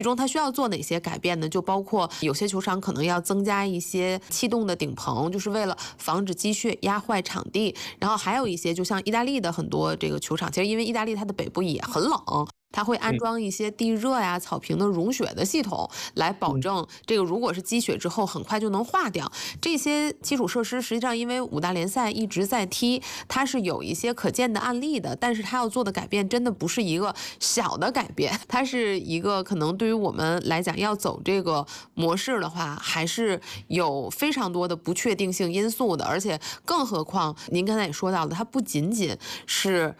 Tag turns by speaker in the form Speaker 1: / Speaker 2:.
Speaker 1: 中它需要做哪些改变呢？就包括有些球场可能要增加一些气动的顶棚，就是为了防止积雪压坏场地。然后还有一些，就像意大利的很多这个球场，其实因为意大利它的北部也很冷。它会安
Speaker 2: 嗯
Speaker 1: 装一些地热呀、草坪的融雪的系统，来保
Speaker 2: 嗯
Speaker 1: 证这个如果是积雪之后很快就能化掉。这些基础设施实际上因为五大联赛一直在踢，它是有一些可见的案例的，但是它要做的改变真的不是一个小的改变，它是一个可能对于我们来讲要走这个模式的话，还是有非常多的不确定性因素的，而且更何况您刚才也说到了，它不仅仅是